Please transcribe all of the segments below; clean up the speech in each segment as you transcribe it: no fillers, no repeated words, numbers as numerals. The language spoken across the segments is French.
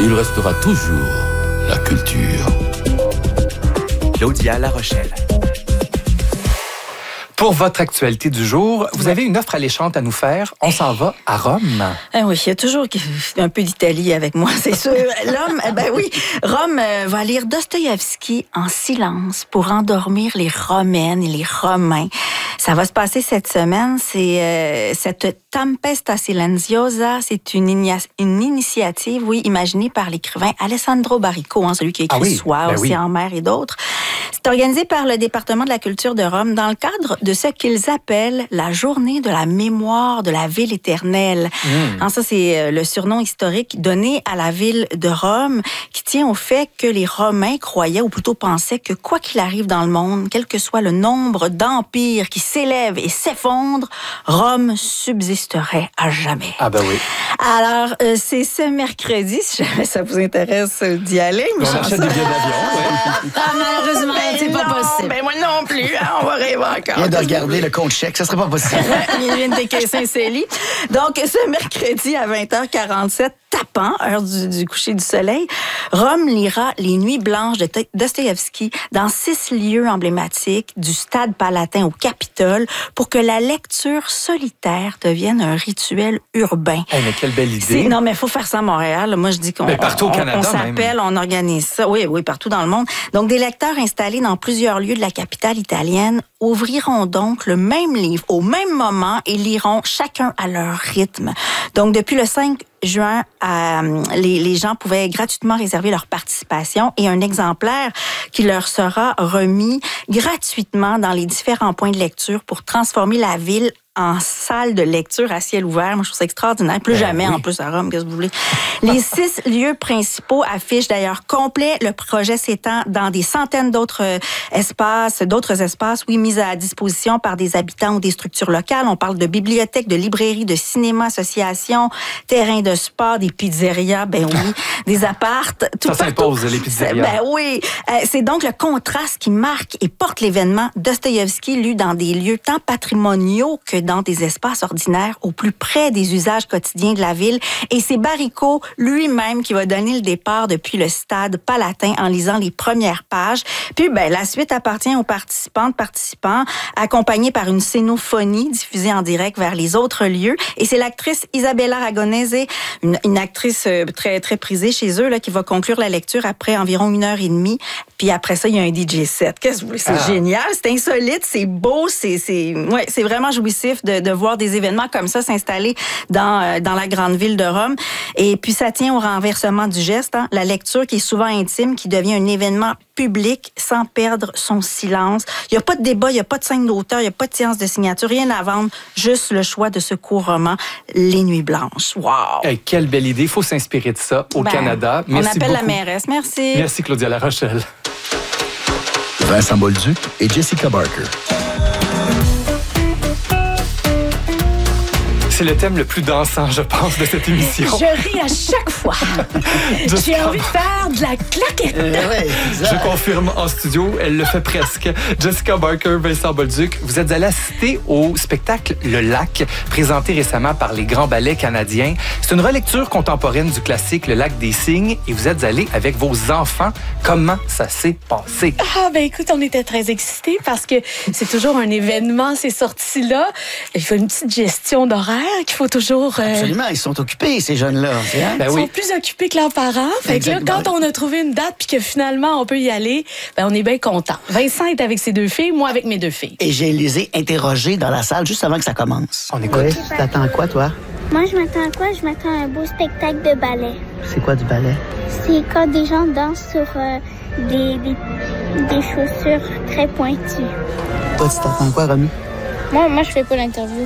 il restera toujours la culture. Claudia La Rochelle. Pour votre actualité du jour, vous avez une offre alléchante à nous faire. On s'en va à Rome. Oui, il y a toujours un peu d'Italie avec moi, c'est sûr. Rome va lire Dostoïevski en silence pour endormir les Romaines et les Romains. Ça va se passer cette semaine. C'est cette Tempesta Silenziosa, c'est une initiative, imaginée par l'écrivain Alessandro Baricco, celui qui a écrit Soir, Océan en mer et d'autres. C'est organisé par le département de la culture de Rome dans le cadre de ce qu'ils appellent la journée de la mémoire de la ville éternelle. Ça, c'est le surnom historique donné à la ville de Rome qui tient au fait que les Romains croyaient, ou plutôt pensaient, que quoi qu'il arrive dans le monde, quel que soit le nombre d'empires qui s'élèvent et s'effondrent, Rome subsisterait à jamais. Ah ben oui. Alors, c'est ce mercredi, si jamais ça vous intéresse d'y aller. On achète des billets d'avion. Malheureusement, c'est pas possible. Ben moi non plus, on va rêver encore. Viens de regarder le compte chèque, ça serait pas possible. Il vient de décaisser un CELI. Donc, ce mercredi à 20h47, tapant, heure du coucher du soleil, Rome lira Les Nuits blanches de Dostoïevski dans 6 lieux emblématiques du stade Palatin au Capitole pour que la lecture solitaire devienne un rituel urbain. Hey, mais quelle belle idée. Non, mais il faut faire ça à Montréal. Moi, je dis qu'on partout au Canada, on s'appelle, on organise ça. Oui, partout dans le monde. Donc, des lecteurs installés dans plusieurs lieux de la capitale italienne ouvriront donc le même livre au même moment et liront chacun à leur rythme. Donc, depuis le 5 juin, les gens pouvaient gratuitement réserver leur participation et un exemplaire qui leur sera remis gratuitement dans les différents points de lecture pour transformer la ville en salle de lecture à ciel ouvert. Moi, je trouve ça extraordinaire. Plus jamais, en plus, à Rome, qu'est-ce que vous voulez. Les 6 lieux principaux affichent d'ailleurs complet. Le projet s'étend dans des centaines d'autres espaces, mis à disposition par des habitants ou des structures locales. On parle de bibliothèques, de librairies, de cinéma, associations, terrains de sport, des pizzerias, des appartes. Ça s'impose, les pizzerias. C'est donc le contraste qui marque et porte l'événement Dostoïevski lu dans des lieux tant patrimoniaux que dans des espaces ordinaires au plus près des usages quotidiens de la ville. Et c'est Baricco lui-même qui va donner le départ depuis le stade Palatin en lisant les premières pages. Puis, la suite appartient aux participants, accompagnés par une scénophonie diffusée en direct vers les autres lieux. Et c'est l'actrice Isabella Ragonese, une actrice très, très prisée chez eux, là, qui va conclure la lecture après environ 1h30. Puis après ça, il y a un DJ set. Qu'est-ce que vous voulez? C'est génial, c'est insolite, c'est beau, c'est vraiment jouissif de voir des événements comme ça s'installer dans la grande ville de Rome. Et puis, ça tient au renversement du geste, la lecture qui est souvent intime, qui devient un événement public sans perdre son silence. Il n'y a pas de débat, il n'y a pas de scène d'auteur, il n'y a pas de séance de signature, rien à vendre, juste le choix de ce court roman, Les Nuits blanches. Wow! Hey, quelle belle idée, il faut s'inspirer de ça au Canada. Merci on appelle beaucoup. La mairesse, merci. Merci Claudia La Rochelle. Vincent Bolduc et Jessica Barker. C'est le thème le plus dansant, je pense, de cette émission. Je ris à chaque fois. J'ai envie de faire de la claquette. Je confirme en studio, elle le fait presque. Jessica Barker, Vincent Bolduc, vous êtes allés assister au spectacle Le Lac, présenté récemment par les Grands Ballets canadiens. C'est une relecture contemporaine du classique Le Lac des Cygnes et vous êtes allés avec vos enfants. Comment ça s'est passé? Écoute, on était très excités parce que c'est toujours un événement, ces sorties-là. Il faut une petite gestion d'horaire qu'il faut toujours... Absolument, ils sont occupés, ces jeunes-là. Ils sont plus occupés que leurs parents. Fait que là, quand on a trouvé une date puis que finalement on peut y aller, on est bien content. Vincent est avec ses 2 filles, moi avec mes 2 filles. Et je les ai interrogés dans la salle juste avant que ça commence. On écoute. Oui, tu t'attends à quoi, toi? Moi, je m'attends à quoi? Je m'attends à un beau spectacle de ballet. C'est quoi du ballet? C'est quand des gens dansent sur des chaussures très pointues. Toi, tu t'attends à quoi, Romy? Moi, je fais pas l'interview.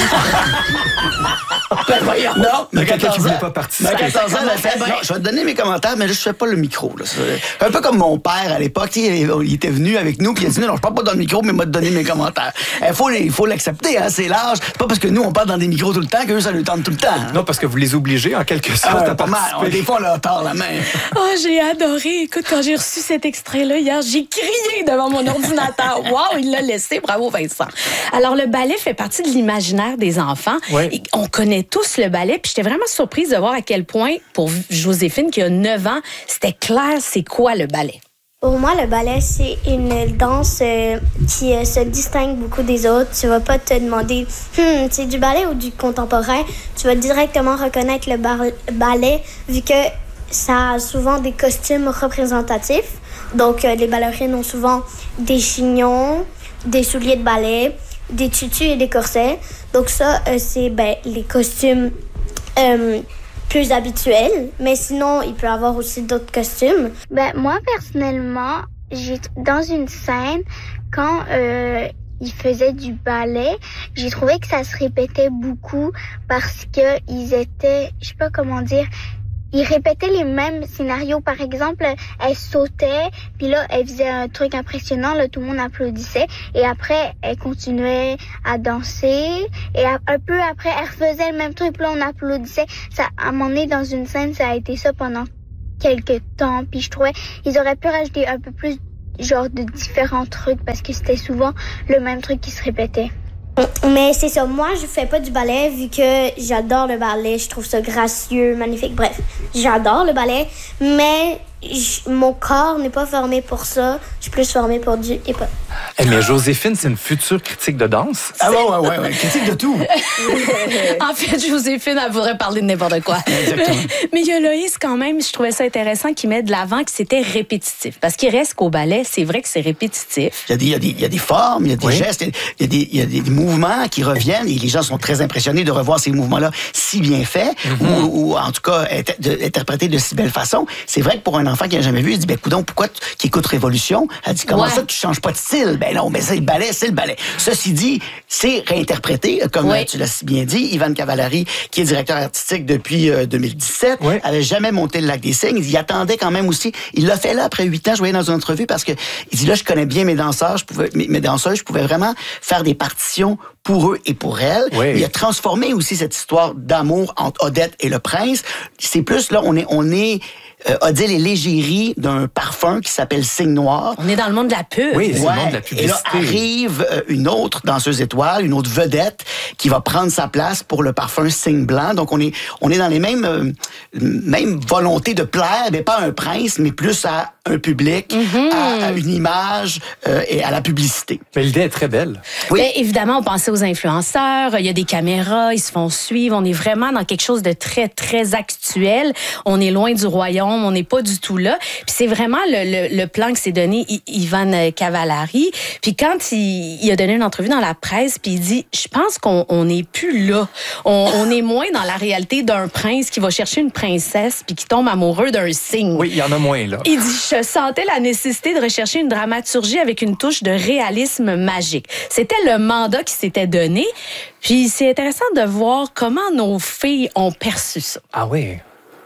Voyons. Non, mais quelqu'un qui voulait pas participer. 14 ans, non, je vais te donner mes commentaires, mais là, je fais pas le micro. Là. Un peu comme mon père à l'époque, il était venu avec nous, puis il a dit non, je parle pas dans le micro, mais il m'a donné mes commentaires. Il faut l'accepter, c'est large. C'est pas parce que nous, on parle dans des micros tout le temps qu'eux, ça lui tente tout le temps. Hein. Non, parce que vous les obligez, en quelque sorte, à pas participer. mal. Des fois, on leur tord la main. J'ai adoré. Écoute, quand j'ai reçu cet extrait-là hier, j'ai crié devant mon ordinateur. Wow, il l'a laissé. Bravo, Vincent. Alors, Alors, le ballet fait partie de l'imaginaire des enfants. Ouais. Et on connaît tous le ballet. Puis j'étais vraiment surprise de voir à quel point, pour Joséphine, qui a 9 ans, c'était clair c'est quoi le ballet. Pour moi, le ballet, c'est une danse qui se distingue beaucoup des autres. Tu vas pas te demander c'est du ballet ou du contemporain. Tu vas directement reconnaître le ballet vu que ça a souvent des costumes représentatifs. Donc, les ballerines ont souvent des chignons, des souliers de ballet, des tutus et des corsets. Donc ça, c'est les costumes plus habituels. Mais sinon, il peut y avoir aussi d'autres costumes. Moi, personnellement, dans une scène, quand ils faisaient du ballet, j'ai trouvé que ça se répétait beaucoup parce que ils étaient, je sais pas comment dire, ils répétaient les mêmes scénarios. Par exemple, elle sautait, puis là, elle faisait un truc impressionnant, là, tout le monde applaudissait. Et après, elle continuait à danser. Et un peu après, elle refaisait le même truc, puis là, on applaudissait. Ça, à un moment donné, dans une scène, ça a été ça pendant quelques temps. Puis je trouvais, ils auraient pu rajouter un peu plus, genre, de différents trucs, parce que c'était souvent le même truc qui se répétait. Mais c'est ça, moi je fais pas du ballet vu que j'adore le ballet, je trouve ça gracieux, magnifique, bref, j'adore le ballet, mais mon corps n'est pas formé pour ça, je suis plus formée pour du hip-hop. Mais Joséphine, c'est une future critique de danse? Ah ouais, critique de tout. En fait, Joséphine, elle voudrait parler de n'importe quoi. Exactement. Mais il y a Loïs quand même, je trouvais ça intéressant qu'il mette de l'avant que c'était répétitif. Parce qu'il reste qu'au ballet, c'est vrai que c'est répétitif. Il y a des formes, il y a des gestes, il y a des mouvements qui reviennent et les gens sont très impressionnés de revoir ces mouvements-là si bien faits ou en tout cas interprétés de si belle façon. C'est vrai que pour un enfant qui n'a jamais vu, il dit coudonc, pourquoi qui écoute Révolution? Elle dit comment ça tu changes pas de style? Ben non, mais c'est le ballet, c'est le ballet. Ceci dit, c'est réinterprété, comme tu l'as si bien dit. Ivan Cavallari, qui est directeur artistique depuis 2017, avait jamais monté le Lac des Cygnes. Il attendait quand même aussi. Il l'a fait là après 8 ans. Je voyais dans une entrevue parce que il dit là, je connais bien mes danseurs, mes danseuses, je pouvais vraiment faire des partitions pour eux et pour elles. Oui. Il a transformé aussi cette histoire d'amour entre Odette et le prince. C'est plus là, on est Odile et l'égérie d'un parfum qui s'appelle Cygne Noir. On est dans le monde de la pub. Oui, c'est le monde de la publicité. Et là arrive une autre danseuse étoile, une autre vedette qui va prendre sa place pour le parfum Cygne Blanc. Donc on est dans les mêmes volontés de plaire, mais pas à un prince, mais plus à un public, à une image et à la publicité. Mais l'idée est très belle. Oui. Mais évidemment, on pensait aux influenceurs, il y a des caméras, ils se font suivre, on est vraiment dans quelque chose de très, très actuel. On est loin du royaume, on n'est pas du tout là. Puis c'est vraiment le plan que s'est donné Ivan Cavallari. Puis quand il a donné une entrevue dans la presse, puis il dit, je pense qu'on n'est plus là. On est moins dans la réalité d'un prince qui va chercher une princesse puis qui tombe amoureux d'un cygne. Oui, il y en a moins, là. Il dit, je sentais la nécessité de rechercher une dramaturgie avec une touche de réalisme magique. C'était le mandat qui s'était donné. Puis c'est intéressant de voir comment nos filles ont perçu ça. Ah oui?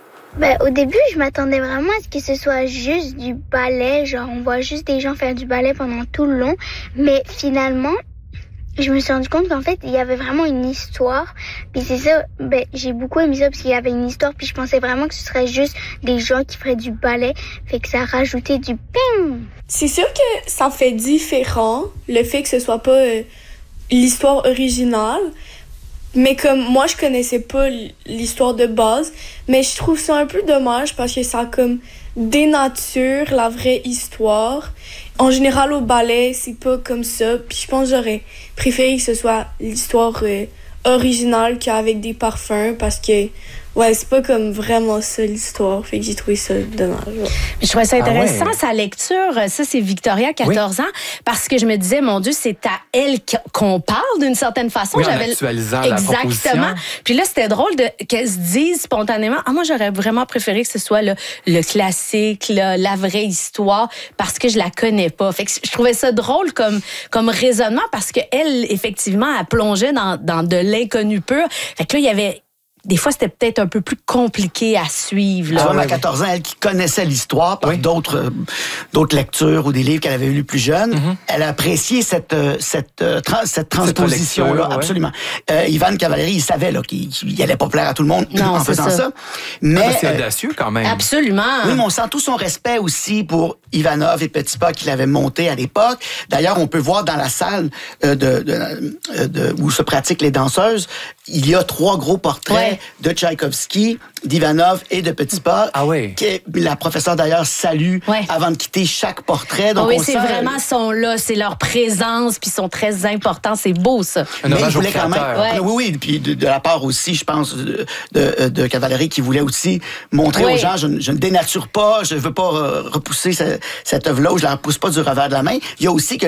Au début, je m'attendais vraiment à ce que ce soit juste du ballet. Genre, on voit juste des gens faire du ballet pendant tout le long. Mais finalement, je me suis rendu compte qu'en fait, il y avait vraiment une histoire. Puis c'est ça, j'ai beaucoup aimé ça parce qu'il y avait une histoire. Puis je pensais vraiment que ce serait juste des gens qui feraient du ballet. Fait que ça rajoutait du ping. C'est sûr que ça fait différent, le fait que ce soit pas l'histoire originale. Mais comme moi, je connaissais pas l'histoire de base, mais je trouve ça un peu dommage parce que ça comme dénature la vraie histoire. En général, au ballet, c'est pas comme ça. Puis je pense que j'aurais préféré que ce soit l'histoire originale qu'avec des parfums parce que c'est pas comme vraiment ça l'histoire. Fait que j'ai trouvé ça dommage. Ouais. Je trouvais ça intéressant, sa lecture. Ça, c'est Victoria, 14 ans. Parce que je me disais, mon Dieu, c'est à elle qu'on parle d'une certaine façon. Oui, en actualisant la proposition. Exactement. Puis là, c'était drôle qu'elle se dise spontanément, moi, j'aurais vraiment préféré que ce soit le classique, la vraie histoire, parce que je la connais pas. Fait que je trouvais ça drôle comme raisonnement parce qu'elle, effectivement, elle plongeait dans de l'inconnu pur. Fait que là, il y avait des fois, c'était peut-être un peu plus compliqué à suivre. Là. Tu vois, à 14 ans, elle qui connaissait l'histoire par d'autres lectures ou des livres qu'elle avait lus plus jeune, elle a apprécié cette transposition-là, absolument. Ivan Cavalieri, il savait qu'il allait pas plaire à tout le monde en faisant ça. Mais c'est audacieux quand même. Absolument. Oui, mais on sent tout son respect aussi pour Ivanov et Petipa qu'il avait monté à l'époque. D'ailleurs, on peut voir dans la salle où se pratiquent les danseuses, il y a 3 gros portraits de Tchaïkovski, d'Ivanov et de Petipa. Ah oui. La professeure d'ailleurs salue avant de quitter chaque portrait. Donc oui, c'est vraiment sont là, c'est leur présence, puis ils sont très importants. C'est beau ça. Un hommage au créateur. Oui, puis de la part aussi, je pense, de Cavalieri qui voulait aussi montrer aux gens, je ne dénature pas, je veux pas repousser cette œuvre-là, ou je la repousse pas du revers de la main. Il y a aussi que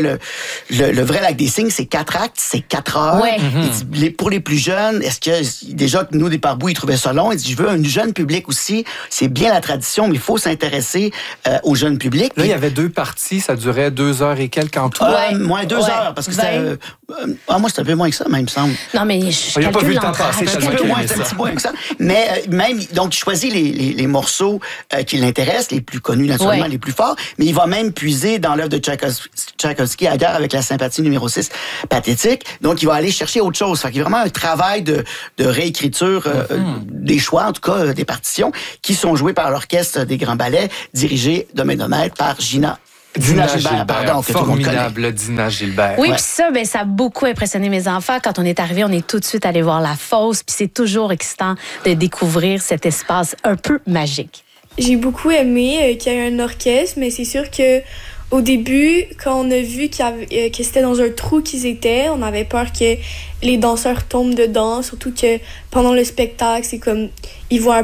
le vrai Lac des Cygnes, c'est 4 actes, c'est 4 heures. Ouais. Pour les plus jeunes, est-ce que déjà que nous, des Parbous, ils trouvaient ça long? Il dit, je veux un jeune public aussi. C'est bien la tradition, mais il faut s'intéresser au jeune public. Là, il y avait 2 parties, ça durait 2 heures et quelques en tout. Moins 2 heures, parce que c'était... moi, c'était un peu moins que ça, même, il me semble. Non, mais il n'a pas vu le temps passer. Un petit peu moins que ça. Mais même, donc, il choisit les morceaux qui l'intéressent, les plus connus, naturellement, les plus forts, mais il va même puiser dans l'œuvre de Tchaïkovski, à guerre avec la sympathie numéro 6, pathétique. Donc, il va aller chercher autre chose. Fait qu'il y a vraiment un travail de réécriture des choix, en tout cas, des partitions, qui sont joués par l'orchestre des Grands Ballets, dirigé de main de maître par Dina Gilbert, pardon, que tout le monde connaît. Formidable, Dina Gilbert. Oui, puis ça, ça a beaucoup impressionné mes enfants. Quand on est arrivé, on est tout de suite allé voir la fosse, puis c'est toujours excitant de découvrir cet espace un peu magique. J'ai beaucoup aimé qu'il y ait un orchestre, mais c'est sûr que au début, quand on a vu que c'était dans un trou qu'ils étaient, on avait peur que les danseurs tombent dedans, surtout que pendant le spectacle, c'est comme ils voient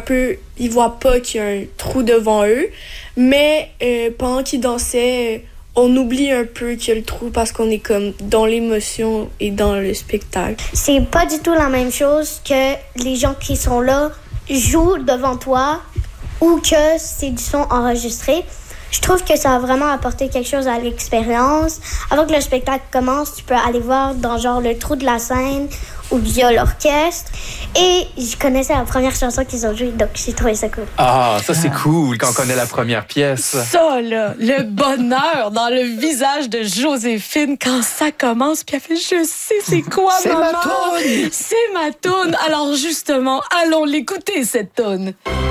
pas qu'il y a un trou devant eux, mais pendant qu'ils dansaient, on oublie un peu qu'il y a le trou parce qu'on est comme dans l'émotion et dans le spectacle. C'est pas du tout la même chose que les gens qui sont là jouent devant toi ou que c'est du son enregistré. Je trouve que ça a vraiment apporté quelque chose à l'expérience. Avant que le spectacle commence, tu peux aller voir dans genre le trou de la scène où il y a l'orchestre. Et je connaissais la première chanson qu'ils ont jouée, donc j'ai trouvé ça cool. Ah, ça c'est cool quand on connaît la première pièce. Ça, là, le bonheur dans le visage de Joséphine quand ça commence, puis elle fait « Je sais c'est quoi, maman! » C'est ma toune! Alors justement, allons l'écouter, cette toune.